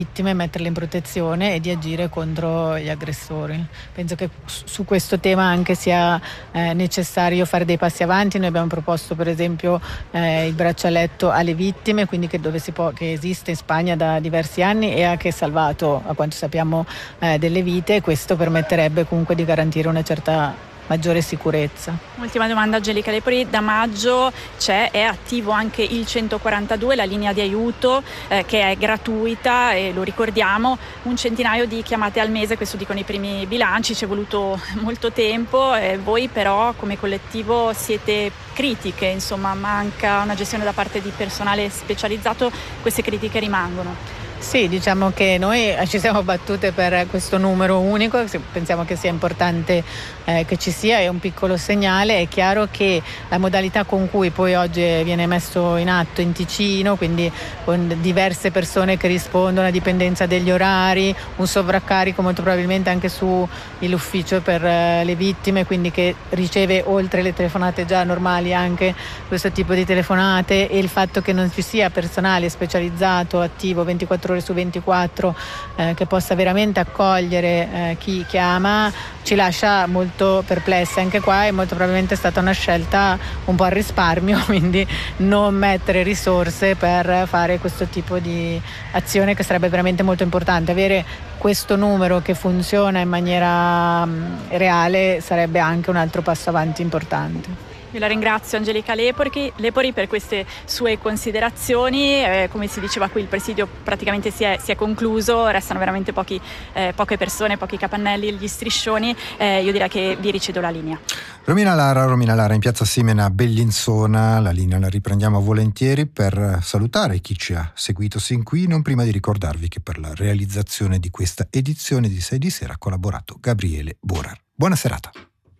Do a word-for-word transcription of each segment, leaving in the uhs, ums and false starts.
vittime, metterle in protezione e di agire contro gli aggressori. Penso che su questo tema anche sia eh, necessario fare dei passi avanti. Noi abbiamo proposto per esempio eh, il braccialetto alle vittime, quindi che, dove si può, che esiste in Spagna da diversi anni e ha che salvato, a quanto sappiamo, eh, delle vite, e questo permetterebbe comunque di garantire una certa maggiore sicurezza. Ultima domanda, Angelica Lepori. Da maggio c'è, è attivo anche il centoquarantadue, la linea di aiuto eh, che è gratuita, e lo ricordiamo, un centinaio di chiamate al mese, questo dicono i primi bilanci, ci è voluto molto tempo, eh, voi però come collettivo siete critiche, insomma manca una gestione da parte di personale specializzato, queste critiche rimangono. Sì, diciamo che noi ci siamo battute per questo numero unico, pensiamo che sia importante eh, che ci sia, è un piccolo segnale. È chiaro che la modalità con cui poi oggi viene messo in atto in Ticino, quindi con diverse persone che rispondono a dipendenza degli orari, un sovraccarico molto probabilmente anche sull'ufficio per eh, le vittime, quindi che riceve oltre le telefonate già normali anche questo tipo di telefonate, e il fatto che non ci sia personale specializzato attivo ventiquattro ore su ventiquattro eh, che possa veramente accogliere eh, chi chiama ci lascia molto perplessi. Anche qua è molto probabilmente stata una scelta un po' al risparmio, quindi non mettere risorse per fare questo tipo di azione, che sarebbe veramente molto importante. Avere questo numero che funziona in maniera mh, reale sarebbe anche un altro passo avanti importante. Io la ringrazio, Angelica Lepori, Lepori per queste sue considerazioni. Eh, come si diceva qui, il presidio praticamente si è, si è concluso, restano veramente pochi, eh, poche persone, pochi capannelli, gli striscioni. Eh, io direi che vi ricedo la linea. Romina Lara, Romina Lara in piazza Simena Bellinzona, la linea la riprendiamo volentieri per salutare chi ci ha seguito sin qui, non prima di ricordarvi che per la realizzazione di questa edizione di sei di sera ha collaborato Gabriele Borar. Buona serata.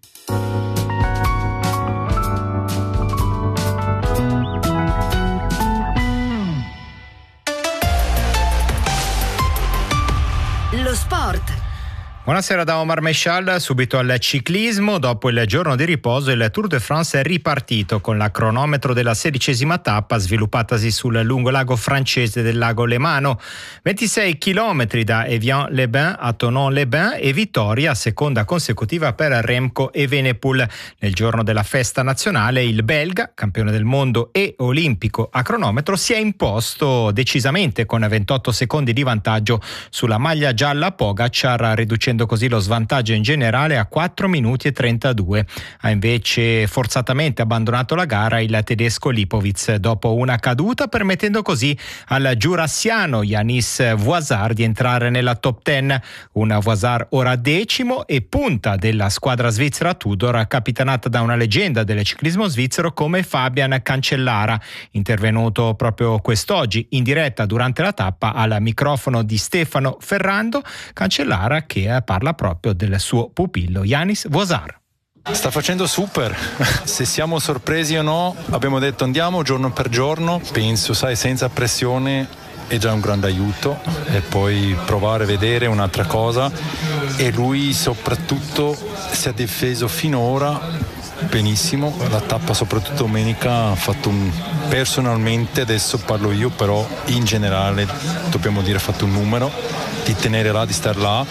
Lo sport. Buonasera da Omar Meshal, subito al ciclismo. Dopo il giorno di riposo il Tour de France è ripartito con la cronometro della sedicesima tappa sviluppatasi sul lungo lago francese del lago Lemano. ventisei chilometri da Evian-les-Bains a Thonon-les-Bains e vittoria seconda consecutiva per Remco Evenepoel. Nel giorno della festa nazionale il belga, campione del mondo e olimpico a cronometro, si è imposto decisamente con ventotto secondi di vantaggio sulla maglia gialla Pogacar, riducendo così lo svantaggio in generale a quattro minuti e trentadue. Ha invece forzatamente abbandonato la gara il tedesco Lipovic dopo una caduta, permettendo così al giurassiano Yanis Voisard di entrare nella top dieci. Un Voisard ora decimo e punta della squadra svizzera Tudor, capitanata da una leggenda del ciclismo svizzero come Fabian Cancellara, intervenuto proprio quest'oggi in diretta durante la tappa al microfono di Stefano Ferrando. Cancellara che parla proprio del suo pupillo Yanis Voisard. Sta facendo super, se siamo sorpresi o no abbiamo detto andiamo giorno per giorno, penso sai senza pressione è già un grande aiuto, e poi provare a vedere un'altra cosa, e lui soprattutto si è difeso finora benissimo, la tappa soprattutto domenica ha fatto un, personalmente adesso parlo io, però in generale dobbiamo dire ha fatto un numero di tenere là, di star là,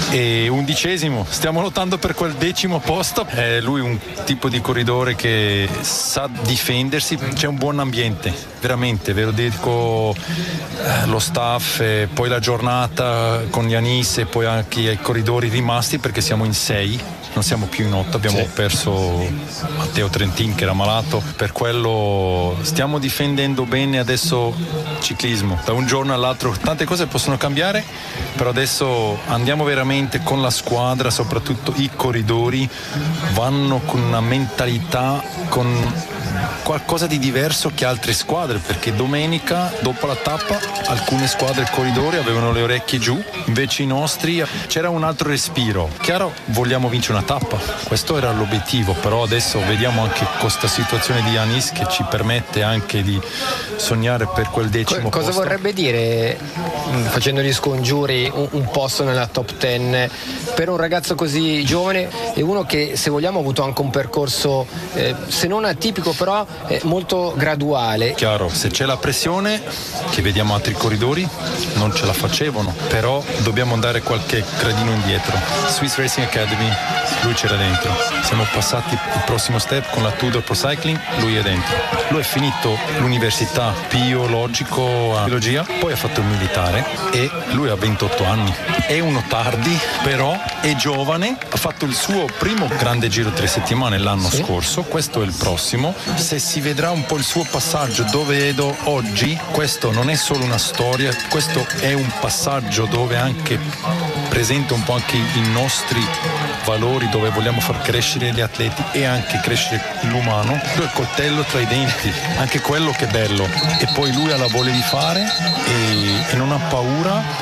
e undicesimo, stiamo lottando per quel decimo posto. È lui un tipo di corridore che sa difendersi, c'è un buon ambiente veramente, ve lo dico, lo staff e poi la giornata con Yanis e poi anche i corridori rimasti, perché siamo in sei, non siamo più in otto, abbiamo sì. perso Matteo Trentin che era malato, per quello stiamo difendendo bene adesso ciclismo, da un giorno all'altro tante cose possono cambiare, però adesso andiamo veramente con la squadra, soprattutto i corridori vanno con una mentalità, con qualcosa di diverso che altre squadre, perché domenica dopo la tappa alcune squadre e corridori avevano le orecchie giù, invece i nostri c'era un altro respiro. Chiaro, vogliamo vincere una tappa, questo era l'obiettivo, però adesso vediamo anche questa situazione di Yanis che ci permette anche di sognare per quel decimo Co- cosa posto. vorrebbe dire, facendo gli scongiuri, un, un posto nella top dieci per un ragazzo così giovane e uno che, se vogliamo, ha avuto anche un percorso eh, se non atipico però è molto graduale. Chiaro, se c'è la pressione, che vediamo altri corridori, non ce la facevano, però dobbiamo andare qualche gradino indietro. Swiss Racing Academy, lui c'era dentro. Siamo passati il prossimo step con la Tudor Pro Cycling, lui è dentro. Lui è finito l'università biologico a biologia, poi ha fatto il militare e lui ha ventotto anni. È uno tardi, però è giovane, ha fatto il suo primo grande giro tre settimane l'anno sì. scorso, questo è il prossimo. Se si vedrà un po' il suo passaggio dove vedo oggi, questo non è solo una storia, questo è un passaggio dove anche presenta un po' anche i nostri valori, dove vogliamo far crescere gli atleti e anche crescere l'umano. Lui è il coltello tra i denti, anche quello che è bello, e poi lui ha la voglia di fare e, e non ha paura.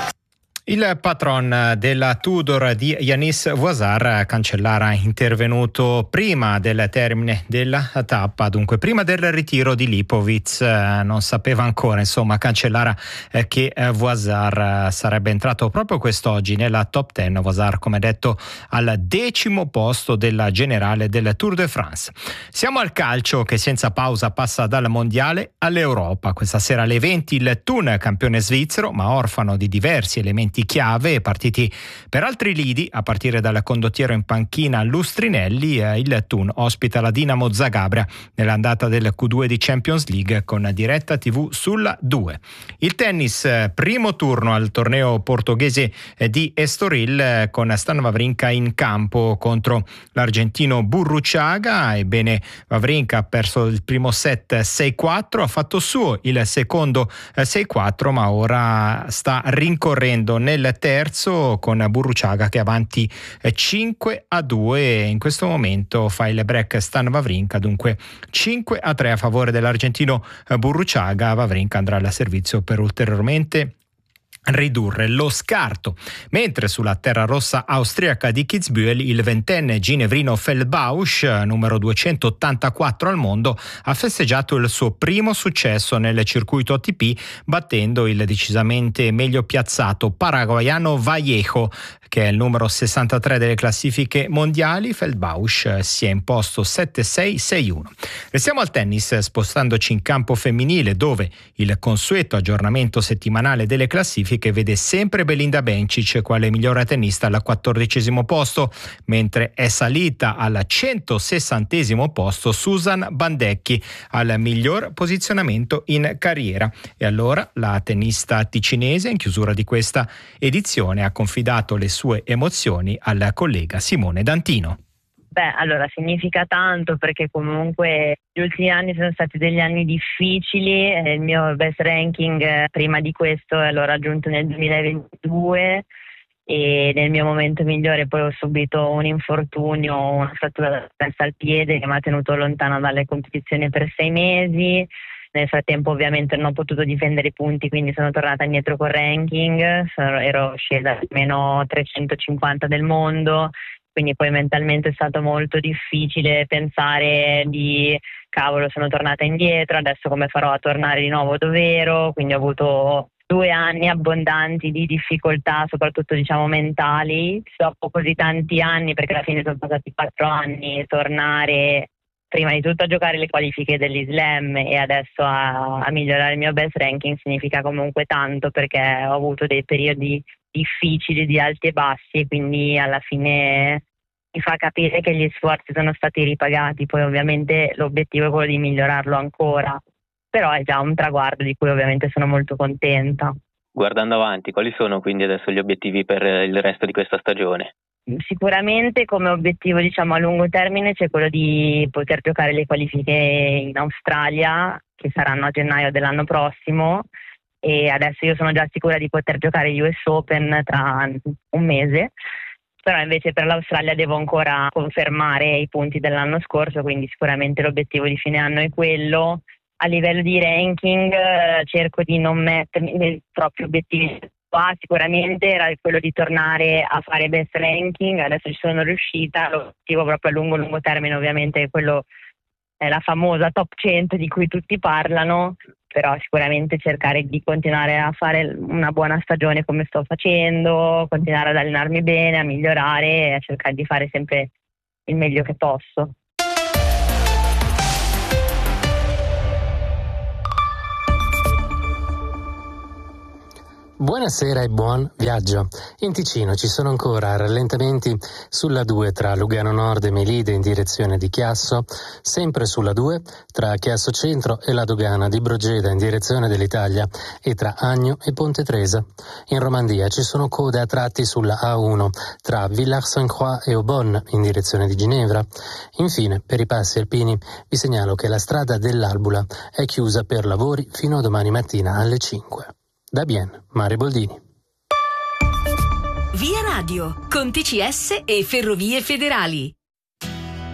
Il patron della Tudor di Yanis Voisard, Cancellara, intervenuto prima del termine della tappa, dunque prima del ritiro di Lipovic. Non sapeva ancora, insomma, Cancellara eh, che eh, Voisard sarebbe entrato proprio quest'oggi nella top dieci. Voisard, come detto, al decimo posto della generale del Tour de France. Siamo al calcio, che senza pausa passa dal mondiale all'Europa. Questa sera alle venti il Thun, campione svizzero ma orfano di diversi elementi chiave e partiti per altri lidi, a partire dal condottiero in panchina Lustrinelli. Il Thun ospita la Dinamo Zagabria nell'andata del Q due di Champions League con diretta tivù sulla due. Il tennis, primo turno al torneo portoghese di Estoril con Stan Wawrinka in campo contro l'argentino Burruchaga. Ebbene, Wawrinka ha perso il primo set sei quattro, ha fatto suo il secondo sei quattro, ma ora sta rincorrendo nel terzo con Burruchaga che è avanti cinque a due. In questo momento fa il break Stan Wawrinka, dunque cinque a tre a favore dell'argentino Burruchaga. Wawrinka andrà al servizio per ulteriormente ridurre lo scarto. Mentre sulla terra rossa austriaca di Kitzbühel il ventenne ginevrino Feldbausch, numero duecentottantaquattro al mondo, ha festeggiato il suo primo successo nel circuito A T P battendo il decisamente meglio piazzato paraguayano Vallejo, che è il numero sessantatré delle classifiche mondiali. Feldbausch si è imposto sette sei sei uno. Restiamo al tennis, spostandoci in campo femminile, dove il consueto aggiornamento settimanale delle classifiche che vede sempre Belinda Bencic quale migliore tennista al quattordicesimo posto, mentre è salita al centosessantesimo posto Susan Bandecchi al miglior posizionamento in carriera. E allora la tennista ticinese, in chiusura di questa edizione, ha confidato le sue emozioni al collega Simone D'Antino. Beh, allora significa tanto perché comunque gli ultimi anni sono stati degli anni difficili. Il mio best ranking prima di questo l'ho raggiunto nel duemilaventidue e nel mio momento migliore poi ho subito un infortunio, una frattura della testa al piede che mi ha tenuto lontana dalle competizioni per sei mesi. Nel frattempo ovviamente non ho potuto difendere i punti, quindi sono tornata indietro col ranking, ero scesa almeno trecentocinquanta del mondo. Quindi poi mentalmente è stato molto difficile pensare di cavolo, sono tornata indietro, adesso come farò a tornare di nuovo dov'ero? Quindi ho avuto due anni abbondanti di difficoltà, soprattutto diciamo mentali. Dopo così tanti anni, perché alla fine sono passati quattro anni, tornare prima di tutto a giocare le qualifiche dell'Islam e adesso a, a migliorare il mio best ranking significa comunque tanto, perché ho avuto dei periodi difficili di alti e bassi e quindi alla fine mi fa capire che gli sforzi sono stati ripagati. Poi ovviamente l'obiettivo è quello di migliorarlo ancora, però è già un traguardo di cui ovviamente sono molto contenta. Guardando avanti, quali sono quindi adesso gli obiettivi per il resto di questa stagione? Sicuramente come obiettivo diciamo a lungo termine c'è quello di poter giocare le qualifiche in Australia, che saranno a gennaio dell'anno prossimo, e adesso io sono già sicura di poter giocare gli U S Open tra un mese, però invece per l'Australia devo ancora confermare i punti dell'anno scorso, quindi sicuramente l'obiettivo di fine anno è quello. A livello di ranking eh, cerco di non mettermi nei propri obiettivi qua, sicuramente era quello di tornare a fare best ranking, adesso ci sono riuscita. L'obiettivo proprio a lungo lungo termine ovviamente è quello, è la famosa top cento di cui tutti parlano, però sicuramente cercare di continuare a fare una buona stagione come sto facendo, continuare ad allenarmi bene, a migliorare e a cercare di fare sempre il meglio che posso. Buonasera e buon viaggio. In Ticino ci sono ancora rallentamenti sulla due tra Lugano Nord e Melide in direzione di Chiasso, sempre sulla due tra Chiasso Centro e la dogana di Brogeda in direzione dell'Italia e tra Agno e Ponte Tresa. In Romandia ci sono code a tratti sulla A uno tra Villars-Saint-Croix e Aubonne in direzione di Ginevra. Infine, per i passi alpini vi segnalo che la strada dell'Albula è chiusa per lavori fino a domani mattina alle cinque. Da bien, Mare Boldini. Via Radio, con T C S e Ferrovie Federali.